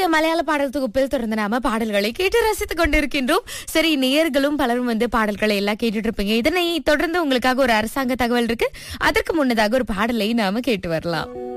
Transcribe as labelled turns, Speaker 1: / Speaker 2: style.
Speaker 1: மலையாள பாடல் தொகுப்பில் தொடர்ந்து நாம பாடல்களை கேட்டு ரசித்துக் கொண்டிருக்கின்றோம். சரி, நேயர்களும் பலரும் பாடல்களை எல்லாம் கேட்டுட்டு இருப்பீங்க. இதனை தொடர்ந்து உங்களுக்காக ஒரு அரசாங்க தகவல் இருக்கு. அதற்கு முன்னதாக ஒரு பாடலை நாம கேட்டு வரலாம்.